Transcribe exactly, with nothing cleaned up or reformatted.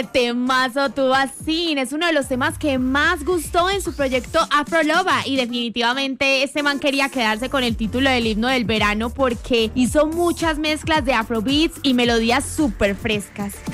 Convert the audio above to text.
Temazo Tuvacín es uno de los temas que más gustó en su proyecto Afroloba y definitivamente este man quería quedarse con el título del himno del verano porque hizo muchas mezclas de afrobeats y melodías súper frescas.